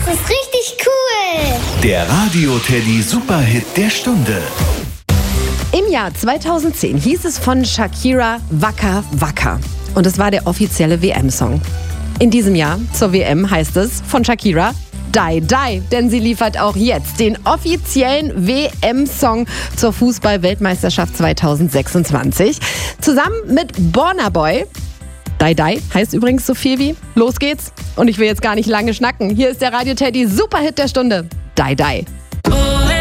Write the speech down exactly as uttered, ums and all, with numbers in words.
Das ist richtig cool. Der Radio Teddy Superhit der Stunde. Im Jahr zweitausendzehn hieß es von Shakira Waka Waka. Und es war der offizielle W M-Song. In diesem Jahr zur W M heißt es von Shakira Die Die, denn sie liefert auch jetzt den offiziellen W M-Song zur Fußball-Weltmeisterschaft zweitausendsechsundzwanzig. Zusammen mit Burna Boy. Die Die heißt übrigens so viel wie Los geht's. Und ich will jetzt gar nicht lange schnacken. Hier ist der Radio Teddy Superhit der Stunde. Die Die.